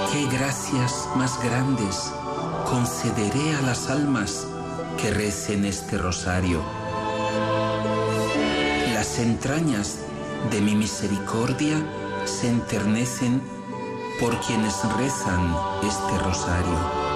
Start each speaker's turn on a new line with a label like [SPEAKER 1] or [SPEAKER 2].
[SPEAKER 1] qué gracias más grandes concederé a las almas que recen este rosario. Las entrañas de mi misericordia se enternecen por quienes rezan este rosario.